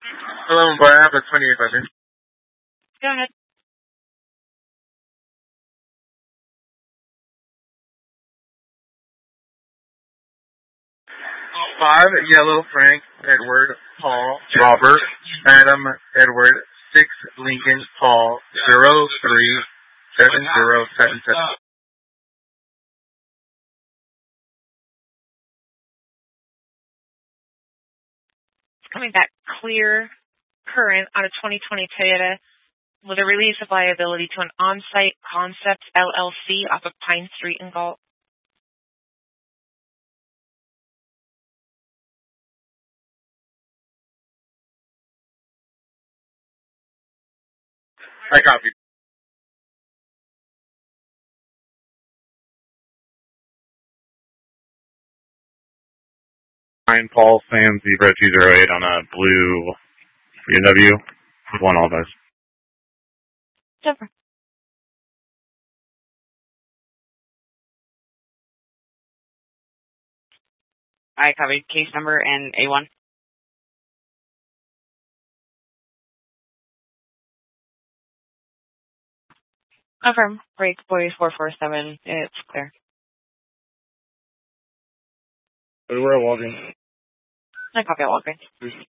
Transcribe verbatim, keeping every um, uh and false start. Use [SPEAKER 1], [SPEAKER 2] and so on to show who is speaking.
[SPEAKER 1] Hello, boy. I have a twenty-eight button.
[SPEAKER 2] Go ahead.
[SPEAKER 1] Five, Yellow, Frank, Edward, Paul, Robert, Adam, Edward, six, Lincoln, Paul, zero, three, seven, zero, seven, seven.
[SPEAKER 2] Coming back clear current on a twenty twenty Toyota with a release of liability to an On-Site Concepts L L C off of Pine Street in Galt.
[SPEAKER 1] I copy.
[SPEAKER 3] Nine Paul Sam Zebra two zero eight on a blue B M W with one all those.
[SPEAKER 2] Super.
[SPEAKER 4] I copied case number and A one.
[SPEAKER 2] Confirm. Break boy four four seven. It's clear.
[SPEAKER 3] We're at Walgreens.
[SPEAKER 2] I copy at Walgreens.